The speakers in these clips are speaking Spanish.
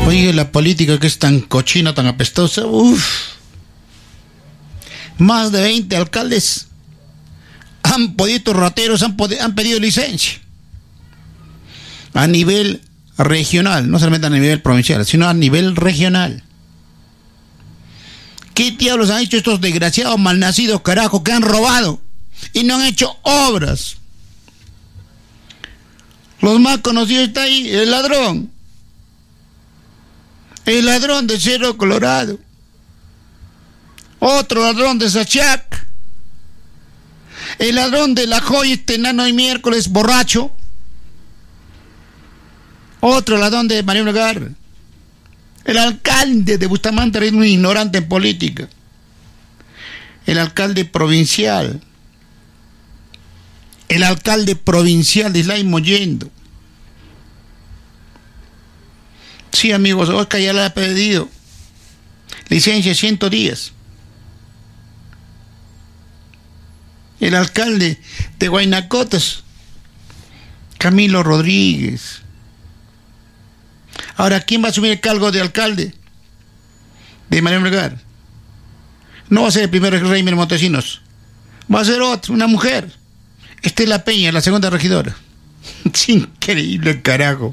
Oye, la política que es tan cochina, tan apestosa, más de 20 alcaldes han podido, rateros, han pedido licencia a nivel regional, no solamente a nivel provincial, sino a nivel regional. ¿Qué diablos han hecho estos desgraciados malnacidos, carajo, que han robado y no han hecho obras? Los más conocidos está ahí, el ladrón de Cerro Colorado, otro ladrón de Sachac, el ladrón de La Joya, este enano de miércoles borracho, otro ladrón de María Melgar, el alcalde de Bustamante es un ignorante en política, el alcalde provincial de Islay Mollendo. Sí, amigos, Oscar ya le ha pedido licencia 100 días. El alcalde de Huaynacotas, Camilo Rodríguez. Ahora, ¿quién va a asumir el cargo de alcalde de María Melgar? No va a ser el primero Reimer Montesinos, va a ser otro, una mujer, Estela Peña, la segunda regidora. Es increíble, carajo.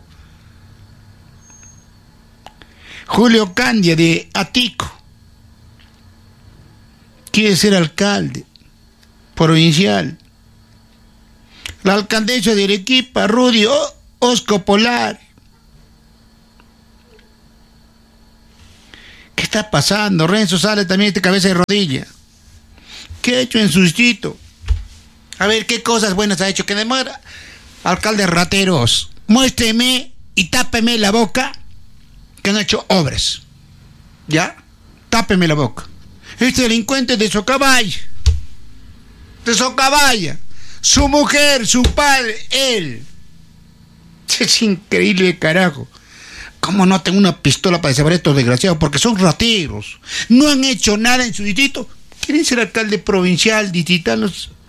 Julio Candia de Atico quiere ser alcalde provincial. La alcaldesa de Arequipa, Rudy Osco Polar. ¿Qué está pasando? Renzo Sales también de cabeza de rodilla. ¿Qué ha hecho en su distrito? A ver, ¿qué cosas buenas ha hecho? Que demora. Alcaldes rateros, muéstreme y tápeme la boca que han hecho obras. ¿Ya? Tápeme la boca. Este delincuente de Socabaya. Su mujer, su padre, él. Es increíble, carajo. ¿Cómo no tengo una pistola para desaparecer estos desgraciados? Porque son rateros. No han hecho nada en su distrito. Quieren ser alcalde provincial, distrital.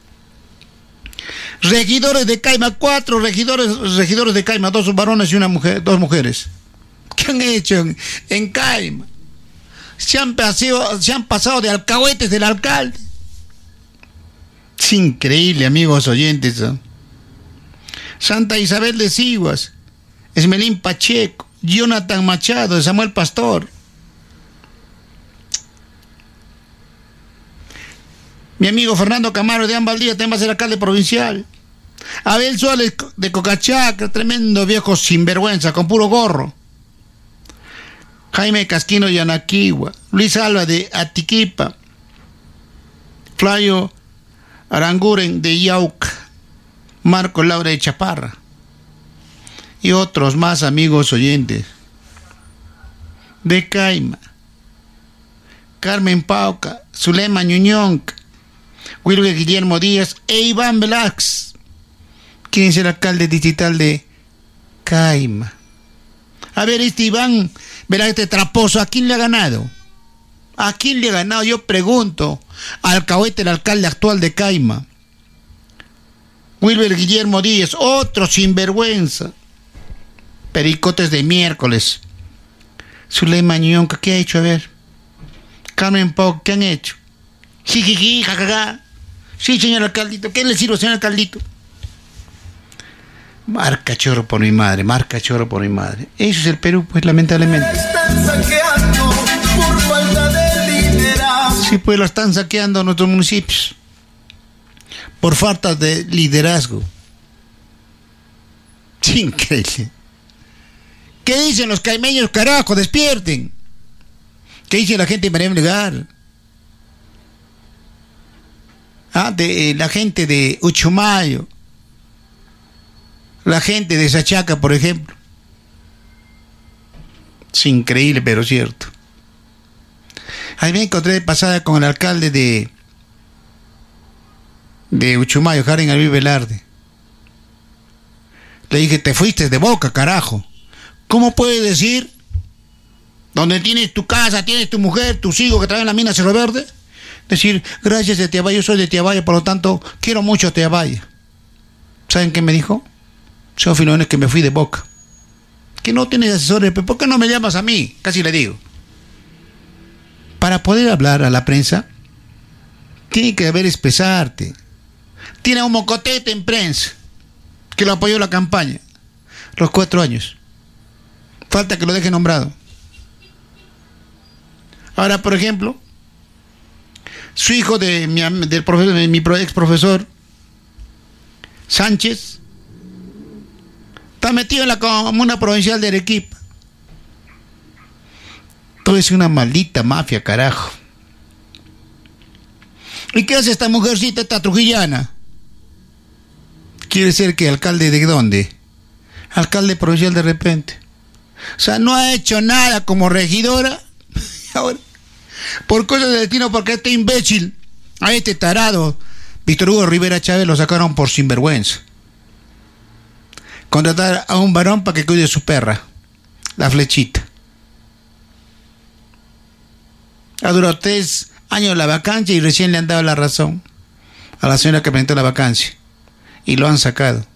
Regidores de Caima, 4 regidores de Caima, 2 varones y 2 mujeres. ¿Qué han hecho en Caima? Se han pasado de alcahuetes del alcalde. Es increíble, amigos oyentes, ¿eh? Santa Isabel de Siguas, Esmelín Pacheco, Jonathan Machado, de Samuel Pastor. Mi amigo Fernando Camaro de Ambaldía también va a ser alcalde provincial. Abel Suárez de Cocachaca, tremendo viejo sinvergüenza, con puro gorro. Jaime Casquino de Anaquigua, Luis Alba de Atiquipa, Flavio Aranguren de Yauca, Marco Laura de Chaparra y otros más, amigos oyentes. De Caima, Carmen Pauca, Zulema Ñuñonca, Wilber Guillermo Díaz e Iván Velázquez quieren ser alcalde distrital de Caima. A ver, este Iván Velázquez traposo, ¿a quién le ha ganado? ¿A quién le ha ganado? Yo pregunto. Alcahuete, el alcalde actual de Caima. Wilber Guillermo Díaz, otro sinvergüenza. Pericotes de miércoles. Zulema Ñonca, ¿qué ha hecho? A ver. Carmen Pau, ¿qué han hecho? Jijiji, jajaja. Sí, señor alcaldito. ¿Qué le sirve, señor alcaldito? Marca chorro por mi madre, marca chorro por mi madre. Eso es el Perú, pues, lamentablemente. Están saqueando por falta de liderazgo. Sí, pues, lo están saqueando nuestros municipios por falta de liderazgo. Es increíble. ¿Qué dicen los caimeños, carajo? Despierten. ¿Qué dice la gente de María Melgar? De la gente de Uchumayo, la gente de Sachaca, por ejemplo. Es increíble, pero cierto. Ahí me encontré de pasada con el alcalde de Uchumayo, Jaren Alví Velarde. Le dije, te fuiste de boca, carajo. ¿Cómo puedes decir, donde tienes tu casa, tienes tu mujer, tus hijos que traen en la mina Cerro Verde, decir, gracias de Tiabaya, yo soy de Tiabaya, por lo tanto, quiero mucho a Tiabaya? ¿Saben qué me dijo? Sofilo, es que me fui de boca. que no tienes asesores, ¿por qué no me llamas a mí? Casi le digo. Para poder hablar a la prensa, tiene que haber expresarte. Tiene un mocotete en prensa que lo apoyó la campaña los 4 años. Falta que lo deje nombrado. Ahora, por ejemplo, su hijo de mi ex profesor Sánchez está metido en la comuna provincial de Arequipa. Todo es una maldita mafia, carajo. ¿Y qué hace esta mujercita, esta trujillana? ¿Quiere ser que alcalde de dónde? Alcalde provincial de repente. O sea, no ha hecho nada como regidora. Ahora, por cosas de destino, porque este imbécil, a este tarado, Víctor Hugo Rivera Chávez, lo sacaron por sinvergüenza. Contratar a un varón para que cuide a su perra, la Flechita. Ha durado 3 años la vacancia y recién le han dado la razón a la señora que presentó la vacancia. Y lo han sacado.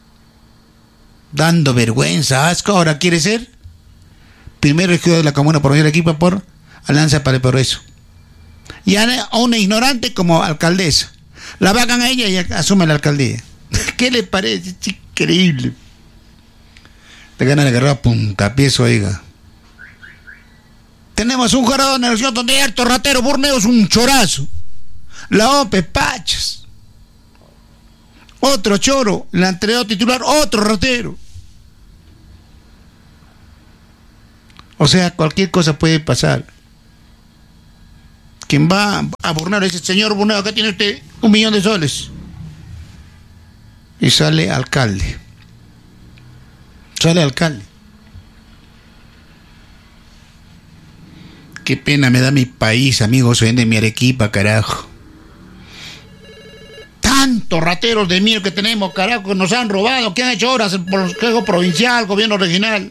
Dando vergüenza, asco. Ahora quiere ser primer regidor de la comuna provincial de Arequipa por Alianza para el Progreso. Y a una ignorante como alcaldesa. La vacan a ella y asume la alcaldía. ¿Qué le parece? Es increíble. Le ganan de agarrar a puntapiés, oiga. Tenemos un jurado de negociación donde hay harto ratero. Borneo es un chorazo. La OPE, Pachas. Otro choro. El anterior titular, otro ratero. O sea, cualquier cosa puede pasar. Quien va a Borneo le dice: señor Borneo, acá tiene usted 1 millón de soles. Y sale alcalde. Sale alcalde. Qué pena me da mi país, amigos, soy de mi Arequipa, carajo. Tantos rateros de miel que tenemos, carajo, que nos han robado, que han hecho obras por el Consejo Provincial, Gobierno Regional.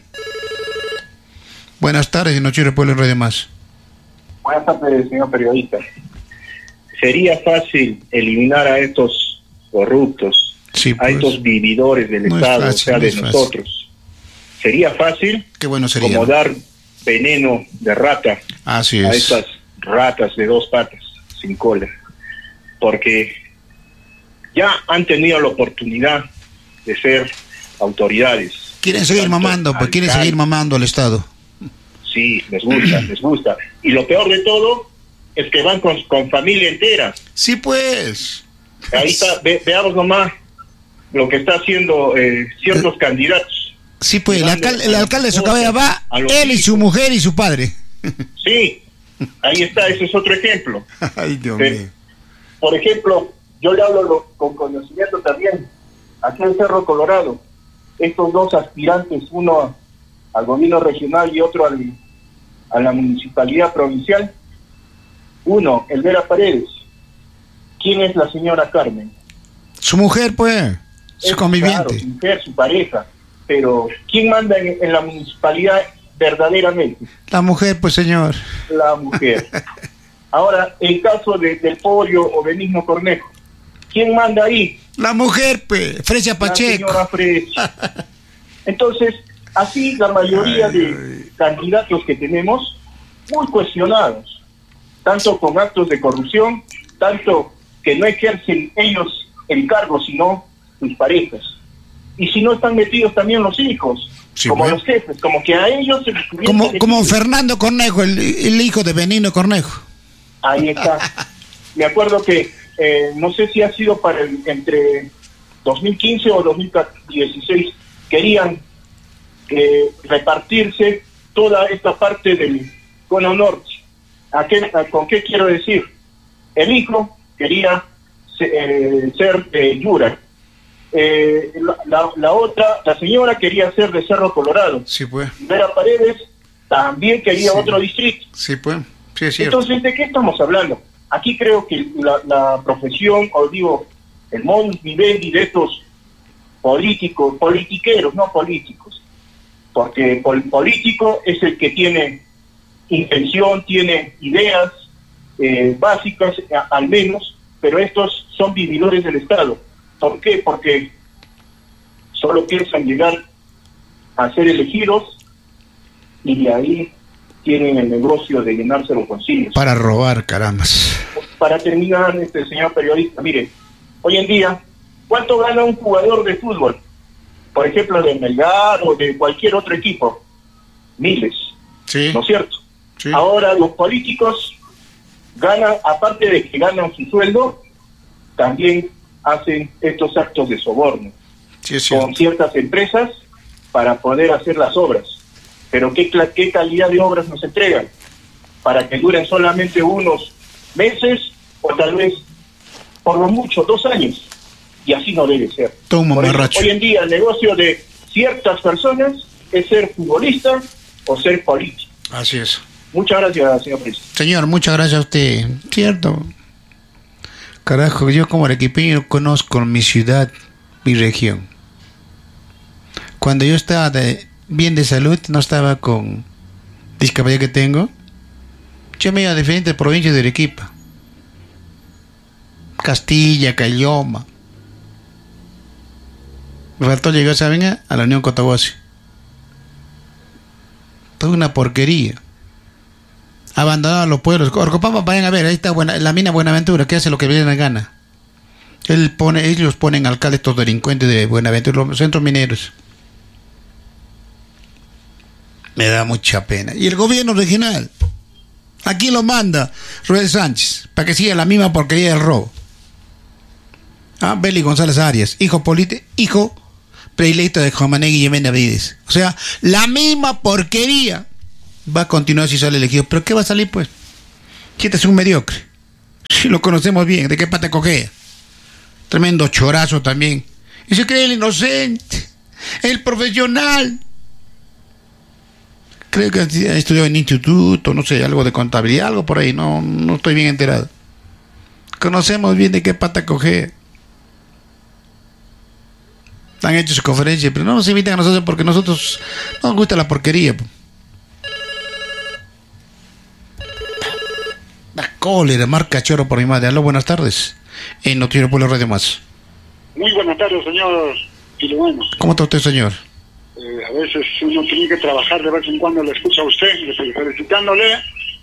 Buenas tardes, Noche Pueblo en Radio Más. Buenas tardes, señor periodista. ¿Sería fácil eliminar a estos corruptos, sí, pues, a estos vividores del Estado, fácil, o sea, de nosotros? ¿Sería fácil? Qué bueno sería. Como dar veneno de rata a estas ratas de 2 patas, sin cola? Porque ya han tenido la oportunidad de ser autoridades. Quieren seguir mamando, pues quieren seguir mamando al Estado. Sí, les gusta, les gusta. Y lo peor de todo es que van con familia entera. Sí, pues. Ahí está, veamos nomás lo que está haciendo ciertos candidatos. Sí, pues, el alcalde de Socabaya va, él y su mujer y su padre. Sí, ahí está, ese es otro ejemplo. Ay, Dios mío. Por ejemplo, yo le hablo con conocimiento también, aquí en Cerro Colorado, estos 2 aspirantes, uno al gobierno regional y otro a la municipalidad provincial. Uno, Elvera Paredes. ¿Quién es la señora Carmen? Su mujer, pues, su conviviente. Claro, su mujer, su pareja. Pero, ¿quién manda en la municipalidad verdaderamente? La mujer, pues, señor. La mujer. Ahora, en caso del Pollo o Benigno Cornejo, ¿quién manda ahí? La mujer, pues, Fresia Pacheco. La señora Fresia. Entonces, así la mayoría de candidatos que tenemos, muy cuestionados, tanto con actos de corrupción, tanto que no ejercen ellos el cargo, sino sus parejas. Y si no están metidos también los hijos, sí, como los jefes, como que a ellos se les como Fernando Cornejo, el hijo de Benigno Cornejo. Ahí está. Me acuerdo que, no sé si ha sido para entre 2015 o 2016, querían repartirse toda esta parte del Cono Norte. ¿Con qué quiero decir? El hijo quería ser de Yura. La señora quería ser de Cerro Colorado. Sí, pues. Vera Paredes también quería otro distrito. Sí, pues. Sí, es cierto. Entonces, ¿de qué estamos hablando? Aquí creo que la profesión, o digo, el modus vivendi de estos politiqueros, no políticos, porque político es el que tiene intención, tiene ideas básicas, al menos, pero estos son vividores del Estado. ¿Por qué? Porque solo piensan llegar a ser elegidos y de ahí tienen el negocio de llenarse los bolsillos. Para robar, carambas. Para terminar, señor periodista, mire, hoy en día, ¿cuánto gana un jugador de fútbol? Por ejemplo, de Melgar o de cualquier otro equipo. Miles, Sí. ¿no es cierto? Sí. Ahora los políticos ganan, aparte de que ganan su sueldo, también hacen estos actos de soborno Sí, es con cierto. ciertas empresas para poder hacer las obras. Pero ¿qué calidad de obras nos entregan? Para que duren solamente unos meses o tal vez por lo mucho 2 años. Y así no debe ser. Toma, Por eso, mamarracho. hoy en día el negocio de ciertas personas es ser futbolista o ser político. Así es. Muchas gracias, señor presidente. Señor, muchas gracias a usted. Cierto. Carajo, yo como arequipeño conozco mi ciudad, mi región. Cuando yo estaba bien de salud, no estaba con discapacidad que tengo, yo me iba a diferentes provincias de Arequipa. Castilla, Cayoma. Me faltó llegar, ¿saben? A la Unión Cotahuasi. Toda una porquería. Abandonado los pueblos. Orcopampa, vayan a ver, ahí está la mina Buenaventura, que hace lo que le da gana. Ellos ponen alcaldes, estos delincuentes de Buenaventura, los centros mineros. Me da mucha pena. Y el gobierno regional, aquí lo manda Rueda Sánchez, para que siga la misma porquería del robo. Beli González Arias, hijo predilecto de Jomanegui y Benavides. O sea, la misma porquería va a continuar si sale elegido. ¿Pero qué va a salir, pues? Si este es un mediocre. Si lo conocemos bien, ¿de qué pata cogea? Tremendo chorazo también. Y se cree el inocente, el profesional. Creo que ha estudiado en instituto, no sé, algo de contabilidad, algo por ahí. No estoy bien enterado. Conocemos bien de qué pata cogea. Han hecho su conferencia, pero no nos invitan a nosotros porque nosotros nos gusta la porquería. La cólera, marca choro por mi madre. Aló, buenas tardes. En Noticiero Pueblo Radio Más. Muy buenas tardes, señor Piluano. ¿Cómo está usted, señor? A veces uno tiene que trabajar, de vez en cuando lo escucha a usted, felicitándole.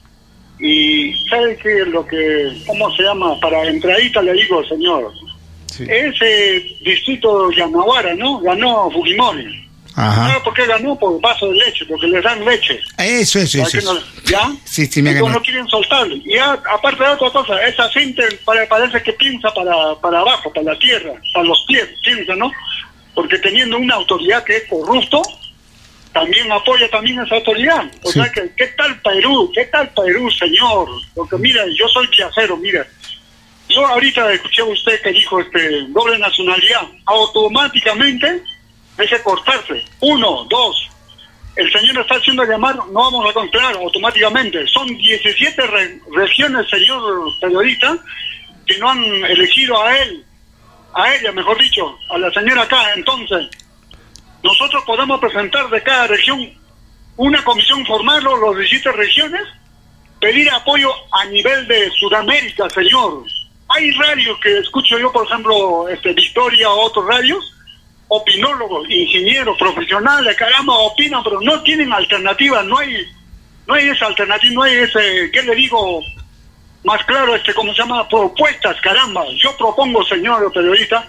Y ¿sabe qué? ¿Cómo se llama? Para entradita le digo, señor. Sí. Ese distrito de Yanaguara, ¿no? Ganó Fujimori. Ajá. ¿Sabe por qué ganó? Por vaso de leche, porque les dan leche. Eso. ¿Ya? Sí, me Entonces ganó. no quieren soltarlo. Y aparte de otra cosa, esa gente parece que piensa para abajo, para la tierra, para los pies, piensa, ¿no? Porque teniendo una autoridad que es corrupto, también apoya también esa autoridad. O Sí. sea, que ¿qué tal Perú, señor? Porque mira, yo soy viajero, mira. Yo ahorita escuché a usted que dijo doble nacionalidad. Automáticamente hay que cortarse. 1, 2. El señor está haciendo llamar, no vamos a controlar automáticamente. Son 17 regiones, señor periodista, que no han elegido a ella, mejor dicho, a la señora acá. Entonces, nosotros podemos presentar de cada región una comisión formal, los 17 regiones, pedir apoyo a nivel de Sudamérica, señor. Hay radios que escucho yo, por ejemplo, Victoria o otros radios, opinólogos, ingenieros, profesionales, caramba, opinan, pero no tienen alternativa, no hay esa alternativa, no hay ese, ¿qué le digo? Más claro, ¿cómo se llama? Propuestas, caramba. Yo propongo, señor periodista,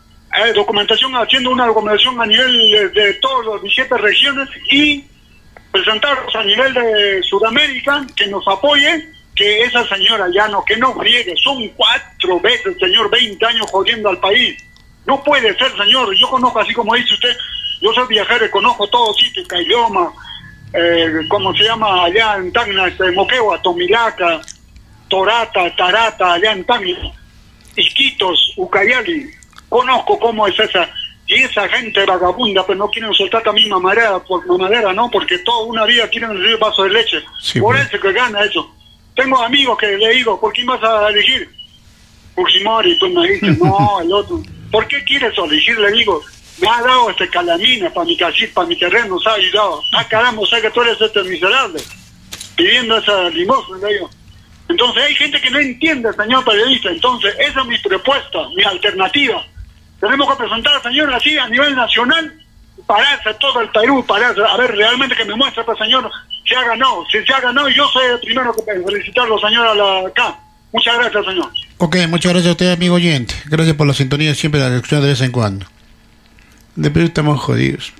haciendo una documentación a nivel de todas las 17 regiones y presentarlos a nivel de Sudamérica, que nos apoye, que esa señora que no friegue, son 4 veces, señor, 20 años jodiendo al país. No puede ser, señor. Yo conozco, así como dice usted, yo soy viajero y conozco todos sitios, Cayoma, ¿cómo se llama? Allá en Tacna, Moquegua, Tomilaca, Torata, Tarata, allá en Tacna, Iquitos, Ucayali. Conozco cómo es esa. Y esa gente vagabunda, pues no quieren soltar también mamadera, ¿no? Porque toda una vida quieren recibir vaso de leche. Sí, por pues. eso que gana eso. Tengo amigos que le digo, ¿por quién vas a elegir? Fujimori, pues me dice, no, el otro. ¿Por qué quieres elegir? Le digo, me ha dado calamina para mi casita, para mi terreno, nos ha ayudado. Caramba, o sea que tú eres miserable, pidiendo esa limosna, le digo. Entonces hay gente que no entiende, señor periodista. Entonces esa es mi propuesta, mi alternativa. Tenemos que presentar, señor, así a nivel nacional pararse todo el Perú, pararse, a ver, realmente que me muestre, pues, señor, si ha ganado. Si se ha ganado, yo soy el primero que felicitarlo, señor, acá. Muchas gracias, señor. Ok, muchas gracias a usted, amigo oyente. Gracias por la sintonía, siempre la lección de vez en cuando. De Perú estamos jodidos.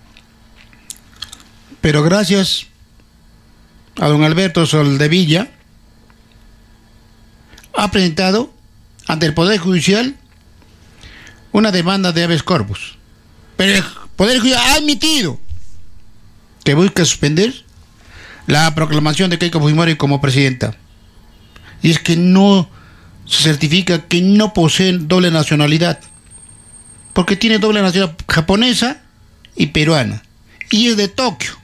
Pero gracias a don Alberto Soldevilla, ha presentado ante el Poder Judicial una demanda de habeas corpus. Pero el Poder Judicial ha admitido que busca suspender la proclamación de Keiko Fujimori como presidenta. Y es que no se certifica que no poseen doble nacionalidad, porque tiene doble nacionalidad japonesa y peruana, y es de Tokio.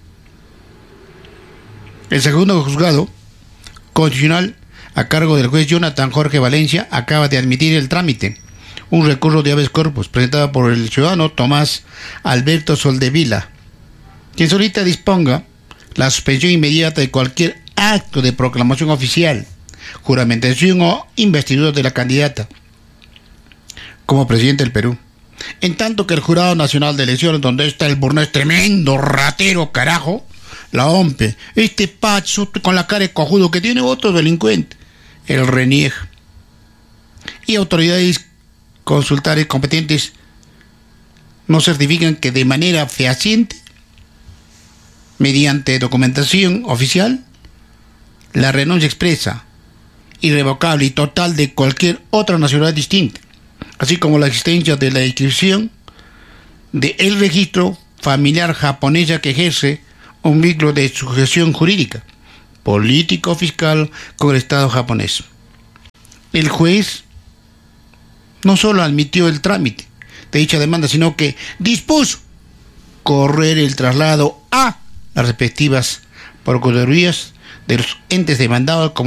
El segundo juzgado constitucional, a cargo del juez Jonathan Jorge Valencia, acaba de admitir el trámite, un recurso de habeas corpus presentado por el ciudadano Tomás Alberto Soldevilla, quien solicita disponga la suspensión inmediata de cualquier acto de proclamación oficial, juramentación o investidura de la candidata como presidente del Perú. En tanto que el Jurado Nacional de Elecciones, donde está el Burnés, tremendo ratero, carajo, la OMPE, este pacho con la cara de cojudo que tiene, otro delincuente, el reniega. Y autoridades consultares competentes no certifican que de manera fehaciente, mediante documentación oficial, la renuncia expresa, irrevocable y total de cualquier otra nacionalidad distinta, así como la existencia de la inscripción del registro familiar japonesa que ejerce un vínculo de sujeción jurídica, político fiscal con el Estado japonés. El juez no solo admitió el trámite de dicha demanda, sino que dispuso correr el traslado a las respectivas procuradurías de los entes demandados como